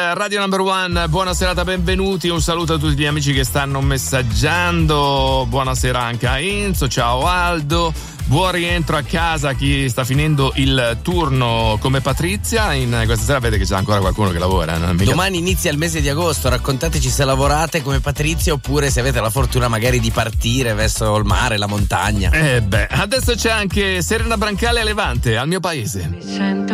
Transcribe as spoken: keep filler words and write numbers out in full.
Radio Number One, buona serata, benvenuti, un saluto a tutti gli amici che stanno messaggiando, buonasera anche a Enzo, ciao Aldo, buon rientro a casa a chi sta finendo il turno come Patrizia. In questa sera vede che c'è ancora qualcuno che lavora, no? Mica... Domani inizia il mese di agosto, raccontateci se lavorate come Patrizia oppure se avete la fortuna magari di partire verso il mare, la montagna. Eh beh, adesso c'è anche Serena Brancale a Levante, al mio paese.